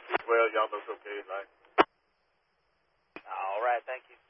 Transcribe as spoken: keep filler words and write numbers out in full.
Well, y'all look okay, like. All right, thank you.